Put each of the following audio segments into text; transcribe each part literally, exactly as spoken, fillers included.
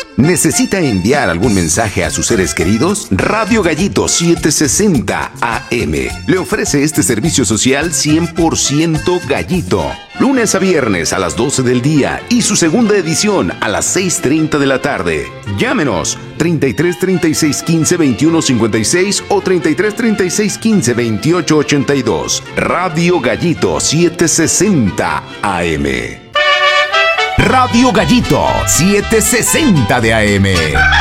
¿Necesita enviar algún mensaje a sus seres queridos? Radio Gallito setecientos sesenta A M le ofrece este servicio social cien por ciento gallito. Lunes a viernes a las doce del día y su segunda edición a las seis treinta de la tarde. Llámenos treinta y tres, treinta y seis, quince, veintiuno, cincuenta y seis o treinta y tres, treinta y seis, quince, veintiocho, ochenta y dos. Radio Gallito setecientos sesenta A M. Radio Gallito setecientos sesenta de A M.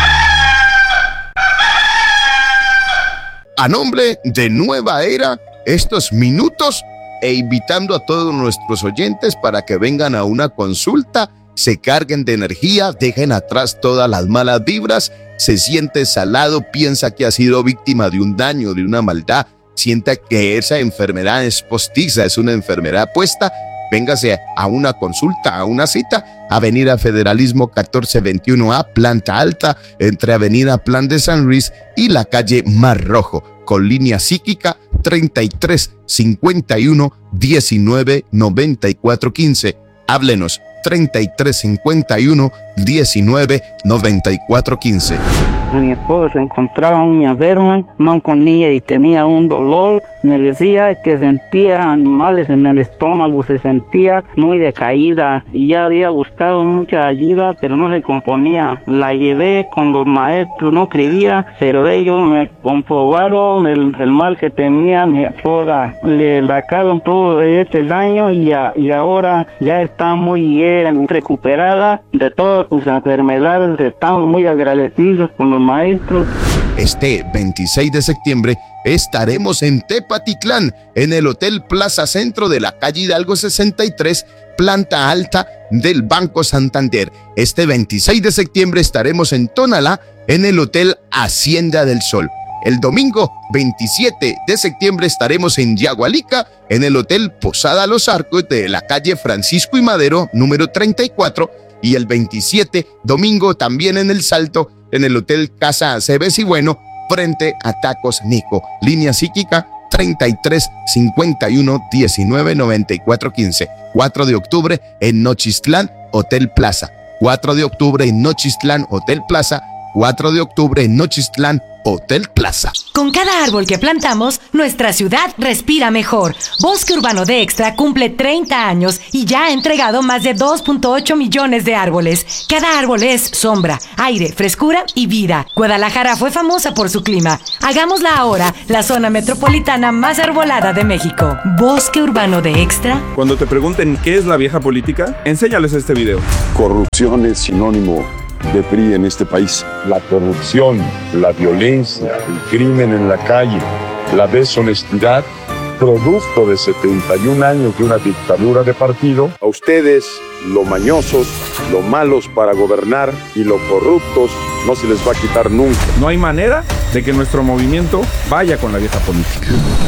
A nombre de Nueva Era, estos minutos e invitando a todos nuestros oyentes para que vengan a una consulta, se carguen de energía, dejen atrás todas las malas vibras, se siente salado, piensa que ha sido víctima de un daño, de una maldad, sienta que esa enfermedad es postiza, es una enfermedad puesta. Véngase a una consulta, a una cita, Avenida Federalismo catorce veintiuno A, planta alta, entre Avenida Plan de San Luis y la calle Mar Rojo, con línea psíquica treinta y tres, cincuenta y uno, diecinueve, noventa y cuatro, quince. Háblenos, treinta y tres, cincuenta y uno, diecinueve, noventa y cuatro, quince. Mi esposo se encontraba muy enferma, no comía y tenía un dolor. Me decía que sentía animales en el estómago, se sentía muy decaída y ya había buscado mucha ayuda, pero no se componía. La llevé con los maestros, no creía, pero ellos me comprobaron el, el mal que tenía mi esposa. Le sacaron todo este daño y, ya, y ahora ya está muy bien, recuperada de todas sus enfermedades. Estamos muy agradecidos con los maestros. Este veintiséis de septiembre estaremos en Tepatitlán, en el Hotel Plaza Centro de la calle Hidalgo sesenta y tres, planta alta del Banco Santander. Este veintiséis de septiembre estaremos en Tonalá, en el Hotel Hacienda del Sol. El domingo veintisiete de septiembre estaremos en Yagualica, en el Hotel Posada Los Arcos de la calle Francisco y Madero, número treinta y cuatro. Y el veintisiete, domingo, también en El Salto, en el Hotel Casa Aceves y Bueno, frente a Tacos Nico. Línea psíquica treinta y tres, cincuenta y uno, diecinueve, noventa y cuatro, quince. cuatro de octubre en Nochistlán, Hotel Plaza. cuatro de octubre en Nochistlán, Hotel Plaza. cuatro de octubre en Nochistlán, Hotel Plaza. Con cada árbol que plantamos, nuestra ciudad respira mejor. Bosque Urbano de Extra cumple treinta años y ya ha entregado más de dos punto ocho millones de árboles. Cada árbol es sombra, aire, frescura y vida. Guadalajara fue famosa por su clima. Hagámosla ahora la zona metropolitana más arbolada de México. Bosque Urbano de Extra. Cuando te pregunten qué es la vieja política, enséñales este video. Corrupción es sinónimo de P R I en este país. La corrupción, la violencia, el crimen en la calle, la deshonestidad, producto de setenta y un años de una dictadura de partido. A ustedes, lo mañosos, lo malos para gobernar y lo corruptos, no se les va a quitar nunca. No hay manera de que nuestro movimiento vaya con la vieja política.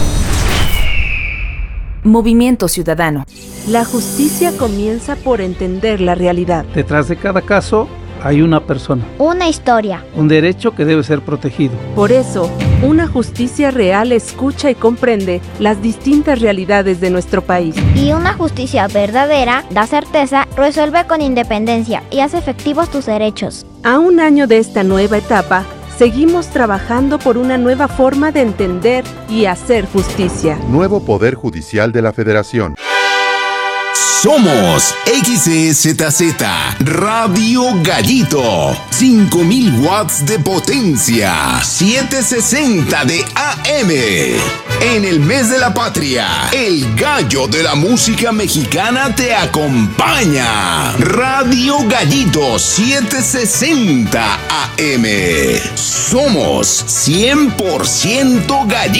Movimiento Ciudadano. La justicia comienza por entender la realidad. Detrás de cada caso hay una persona, una historia, un derecho que debe ser protegido. Por eso, una justicia real escucha y comprende las distintas realidades de nuestro país. Y una justicia verdadera da certeza, resuelve con independencia y hace efectivos tus derechos. A un año de esta nueva etapa, seguimos trabajando por una nueva forma de entender y hacer justicia. Nuevo Poder Judicial de la Federación. Somos X E Z Z Radio Gallito, cinco mil watts de potencia, setecientos sesenta de A M. En el mes de la patria, el gallo de la música mexicana te acompaña. Radio Gallito setecientos sesenta A M. Somos cien por ciento gallito.